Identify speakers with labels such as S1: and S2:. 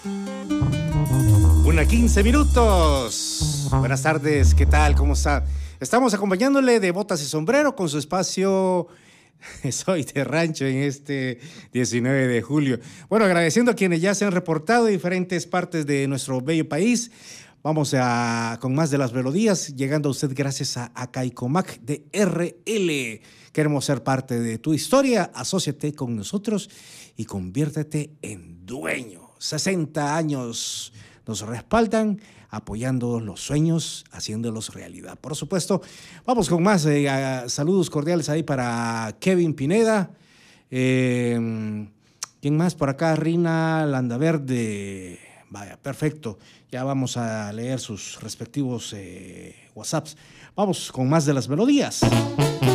S1: 1:15. Buenas tardes, ¿qué tal? ¿Cómo está? Estamos acompañándole de botas y sombrero con su espacio Soy de Rancho en este 19 de julio. Bueno, agradeciendo a quienes ya se han reportado de diferentes partes de nuestro bello país. Vamos con más de las melodías, llegando a usted gracias a Caicomac de RL. Queremos ser parte de tu historia. Asóciate con nosotros y conviértete en dueño. 60 años nos respaldan, apoyando los sueños, haciéndolos realidad. Por supuesto, vamos con más saludos cordiales ahí para Kevin Pineda. ¿Quién más por acá? Rina Landaverde. Vaya, perfecto. Ya vamos a leer sus respectivos WhatsApps. Vamos con más de las melodías.